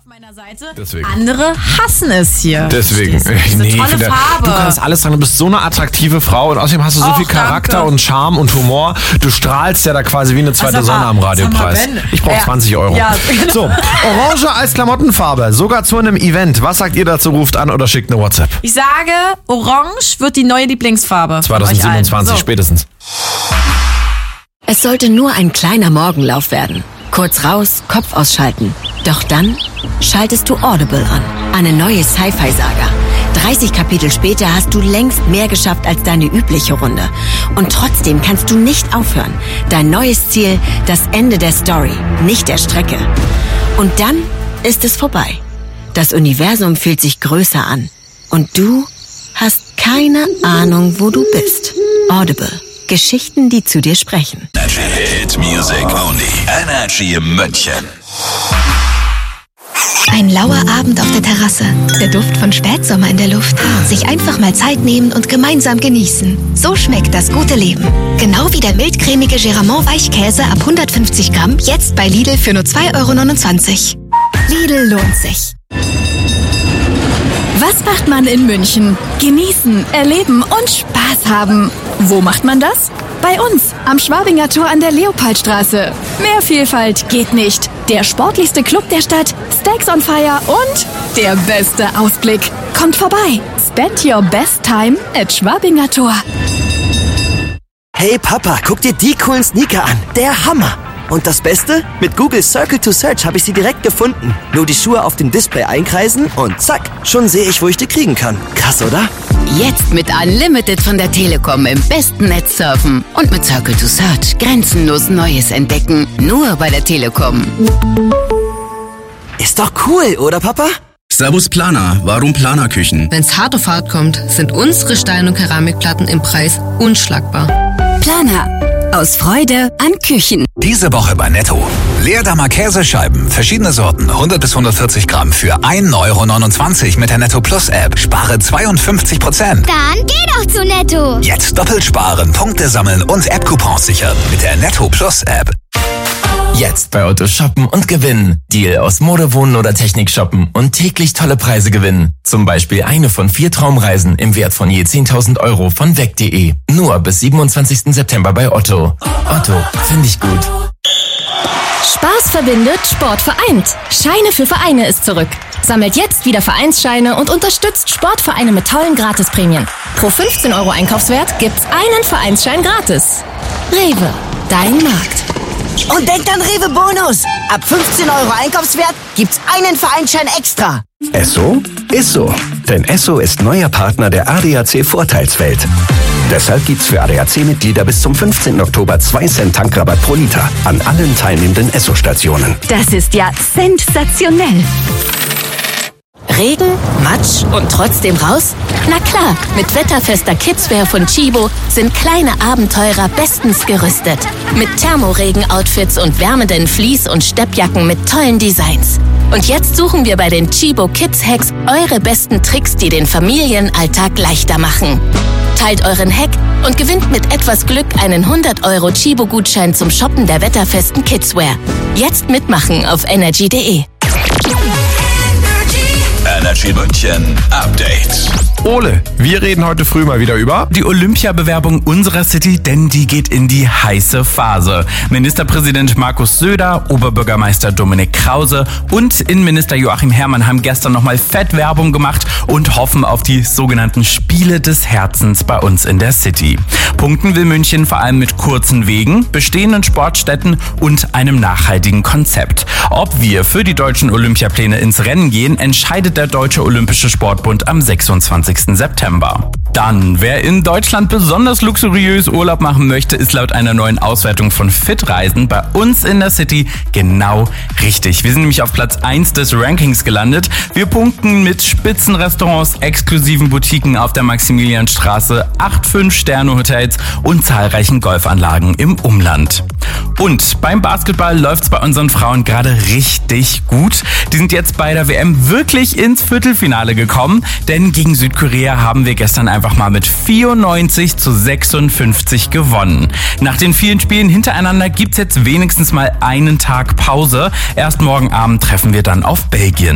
auf meiner Seite. Deswegen. Andere hassen es hier. Deswegen. Diese tolle Farbe. Du kannst alles dran. Du bist so eine attraktive Frau und außerdem hast du so viel Charakter danke. und Charme und Humor. Du strahlst ja da quasi wie eine zweite Sonne am Radiopreis. Ich brauche 20 Euro. Ja. So, Orange als Klamottenfarbe, sogar zu einem Event. Was sagt ihr dazu? Ruft an oder schickt eine WhatsApp. Ich sage, Orange wird die neue Lieblingsfarbe. 2027 spätestens. Es sollte nur ein kleiner Morgenlauf werden. Kurz raus, Kopf ausschalten. Doch dann schaltest du Audible an. Eine neue Sci-Fi-Saga. 30 Kapitel später hast du längst mehr geschafft als deine übliche Runde. Und trotzdem kannst du nicht aufhören. Dein neues Ziel, das Ende der Story, nicht der Strecke. Und dann ist es vorbei. Das Universum fühlt sich größer an. Und du hast keine Ahnung, wo du bist. Audible. Geschichten, die zu dir sprechen. Hit Music Only. Energy München. Ein lauer Abend auf der Terrasse. Der Duft von Spätsommer in der Luft. Sich einfach mal Zeit nehmen und gemeinsam genießen. So schmeckt das gute Leben. Genau wie der mildcremige Geramont Weichkäse ab 150 Gramm. Jetzt bei Lidl für nur 2,29 €. Lidl lohnt sich. Was macht man in München? Genießen, erleben und Spaß haben. Wo macht man das? Bei uns, am Schwabinger Tor an der Leopoldstraße. Mehr Vielfalt geht nicht. Der sportlichste Club der Stadt, Stacks on Fire und der beste Ausblick. Kommt vorbei. Spend your best time at Schwabinger Tor. Hey Papa, guck dir die coolen Sneaker an. Der Hammer. Und das Beste? Mit Google Circle to Search habe ich sie direkt gefunden. Nur die Schuhe auf dem Display einkreisen und zack, schon sehe ich, wo ich die kriegen kann. Krass, oder? Jetzt mit Unlimited von der Telekom im besten Netz surfen. Und mit Circle to Search grenzenlos Neues entdecken. Nur bei der Telekom. Ist doch cool, oder Papa? Servus Planer, warum Planerküchen? Wenn's hart auf hart kommt, sind unsere Stein- und Keramikplatten im Preis unschlagbar. Planer. Aus Freude an Küchen. Diese Woche bei Netto. Leerdammer Käsescheiben, verschiedene Sorten, 100 bis 140 Gramm für 1,29 € mit der Netto Plus App. Spare 52%. Dann geh doch zu Netto. Jetzt doppelt sparen, Punkte sammeln und App-Coupons sichern mit der Netto Plus App. Jetzt bei Otto shoppen und gewinnen. Deal aus Mode, Wohnen oder Technik shoppen und täglich tolle Preise gewinnen. Zum Beispiel eine von 4 Traumreisen im Wert von je 10.000 € von weg.de. Nur bis 27. September bei Otto. Otto, finde ich gut. Spaß verbindet, Sport vereint. Scheine für Vereine ist zurück. Sammelt jetzt wieder Vereinsscheine und unterstützt Sportvereine mit tollen Gratisprämien. Pro 15 € Einkaufswert gibt's einen Vereinsschein gratis. Rewe, dein Markt. Und denkt an Rewe Bonus. Ab 15 € Einkaufswert gibt's einen Vereinsschein extra. Esso ist so. Denn Esso ist neuer Partner der ADAC Vorteilswelt. Deshalb gibt's für ADAC-Mitglieder bis zum 15. Oktober 2 Cent Tankrabatt pro Liter an allen teilnehmenden Esso-Stationen. Das ist ja sensationell. Regen, Matsch und trotzdem raus? Na klar, mit wetterfester Kidswear von Chibo sind kleine Abenteurer bestens gerüstet. Mit Thermoregen-Outfits und wärmenden Vlies- und Steppjacken mit tollen Designs. Und jetzt suchen wir bei den Chibo Kids Hacks eure besten Tricks, die den Familienalltag leichter machen. Teilt euren Hack und gewinnt mit etwas Glück einen 100 € Chibo-Gutschein zum Shoppen der wetterfesten Kidswear. Jetzt mitmachen auf energy.de. Energy München Update. Ole, wir reden heute früh mal wieder über die Olympiabewerbung unserer City, denn die geht in die heiße Phase. Ministerpräsident Markus Söder, Oberbürgermeister Dominik Krause und Innenminister Joachim Herrmann haben gestern nochmal fett Werbung gemacht und hoffen auf die sogenannten Spiele des Herzens bei uns in der City. Punkten will München vor allem mit kurzen Wegen, bestehenden Sportstätten und einem nachhaltigen Konzept. Ob wir für die deutschen Olympiapläne ins Rennen gehen, entscheidet der Deutsche Olympische Sportbund am 26. September. Dann, wer in Deutschland besonders luxuriös Urlaub machen möchte, ist laut einer neuen Auswertung von Fitreisen bei uns in der City genau richtig. Wir sind nämlich auf Platz 1 des Rankings gelandet. Wir punkten mit Spitzenrestaurants, exklusiven Boutiquen auf der Maximilianstraße, 8 5-Sterne-Hotels und zahlreichen Golfanlagen im Umland. Und beim Basketball läuft's bei unseren Frauen gerade richtig gut. Die sind jetzt bei der WM wirklich ins Viertelfinale gekommen, denn gegen Südkorea haben wir gestern einfach mal mit 94-56 gewonnen. Nach den vielen Spielen hintereinander gibt's jetzt wenigstens mal einen Tag Pause. Erst morgen Abend treffen wir dann auf Belgien.